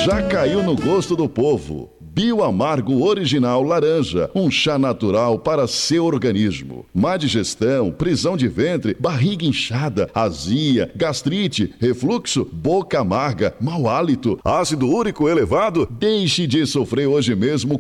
Já caiu no gosto do povo. Bioamargo Original Laranja, um chá natural para seu organismo. Má digestão, prisão de ventre, barriga inchada, azia, gastrite, refluxo, boca amarga, mau hálito, ácido úrico elevado? Deixe de sofrer hoje mesmo